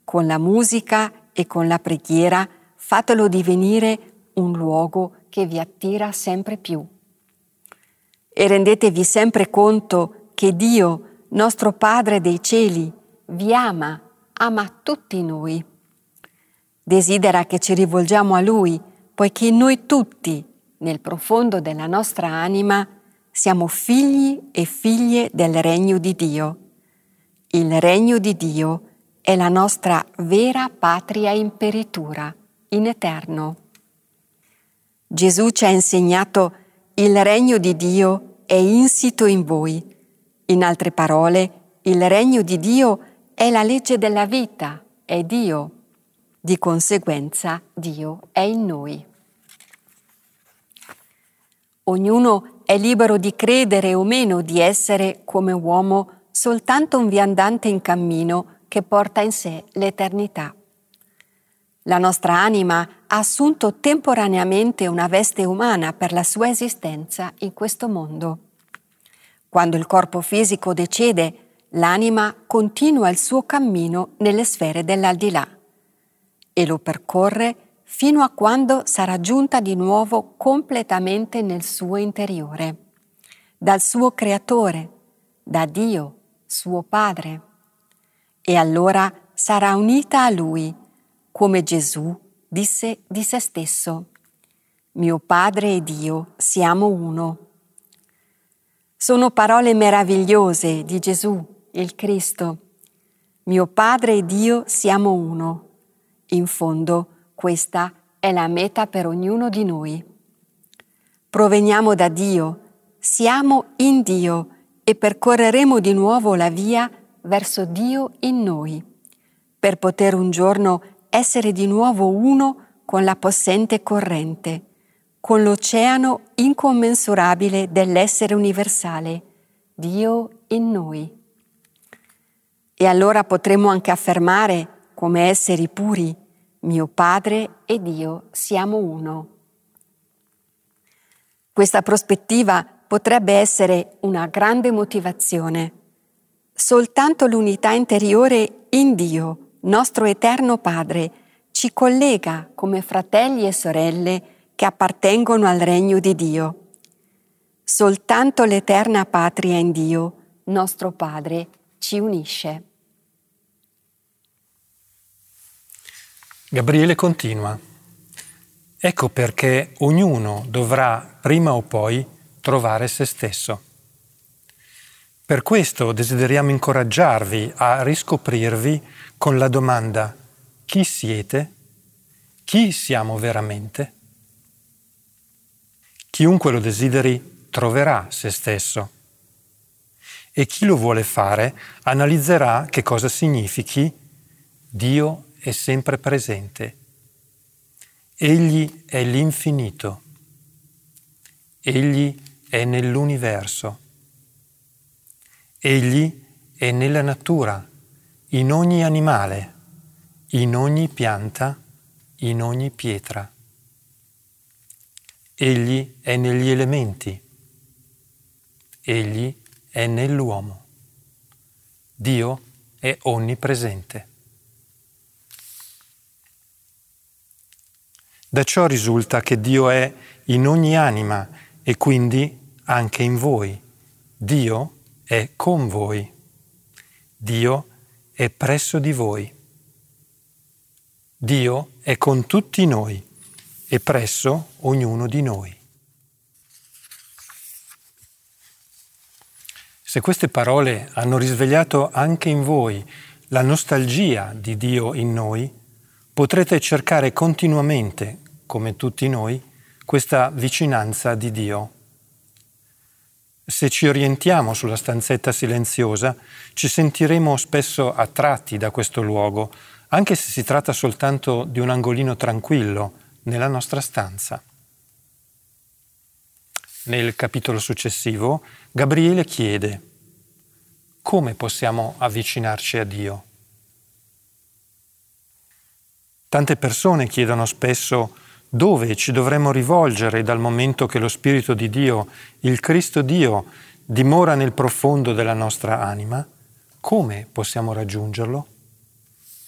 con la musica e con la preghiera fatelo divenire un luogo che vi attira sempre più. E rendetevi sempre conto che Dio, nostro Padre dei cieli, vi ama tutti noi. Desidera che ci rivolgiamo a Lui, poiché noi tutti, nel profondo della nostra anima, siamo figli e figlie del regno di Dio. Il regno di Dio è la nostra vera patria imperitura, in eterno. Gesù ci ha insegnato: il regno di Dio è insito in voi. In altre parole, il regno di Dio è la legge della vita, è Dio. Di conseguenza, Dio è in noi. Ognuno è libero di credere o meno di essere, come uomo, soltanto un viandante in cammino che porta in sé l'eternità. La nostra anima ha assunto temporaneamente una veste umana per la sua esistenza in questo mondo. Quando il corpo fisico decede, l'anima continua il suo cammino nelle sfere dell'aldilà e lo percorre fino a quando sarà giunta di nuovo completamente nel suo interiore, dal suo Creatore, da Dio, suo Padre. E allora sarà unita a Lui, come Gesù disse di se stesso: «Mio Padre ed io siamo uno». Sono parole meravigliose di Gesù, il Cristo. Mio Padre ed io siamo uno. In fondo, questa è la meta per ognuno di noi. Proveniamo da Dio, siamo in Dio e percorreremo di nuovo la via verso Dio in noi, per poter un giorno essere di nuovo uno con la possente corrente, con l'oceano incommensurabile dell'essere universale, Dio in noi. E allora potremo anche affermare, come esseri puri: mio Padre ed io siamo uno. Questa prospettiva potrebbe essere una grande motivazione. Soltanto l'unità interiore in Dio, nostro eterno Padre, ci collega come fratelli e sorelle che appartengono al regno di Dio. Soltanto l'eterna patria in Dio, nostro Padre, ci unisce. Gabriele continua: ecco perché ognuno dovrà prima o poi trovare se stesso. Per questo desideriamo incoraggiarvi a riscoprirvi con la domanda: chi siete? Chi siamo veramente? Chiunque lo desideri troverà se stesso e chi lo vuole fare analizzerà che cosa significhi Dio è sempre presente. Egli è l'infinito. Egli è nell'universo. Egli è nella natura, in ogni animale, in ogni pianta, in ogni pietra. Egli è negli elementi. Egli è nell'uomo. Dio è onnipresente. Da ciò risulta che Dio è in ogni anima e quindi anche in voi. Dio è con voi. Dio è presso di voi. Dio è con tutti noi e presso ognuno di noi. Se queste parole hanno risvegliato anche in voi la nostalgia di Dio in noi, potrete cercare continuamente, come tutti noi, questa vicinanza di Dio. Se ci orientiamo sulla stanzetta silenziosa, ci sentiremo spesso attratti da questo luogo, anche se si tratta soltanto di un angolino tranquillo nella nostra stanza. Nel capitolo successivo, Gabriele chiede: come possiamo avvicinarci a Dio? Tante persone chiedono spesso dove ci dovremmo rivolgere dal momento che lo Spirito di Dio, il Cristo Dio, dimora nel profondo della nostra anima. Come possiamo raggiungerlo?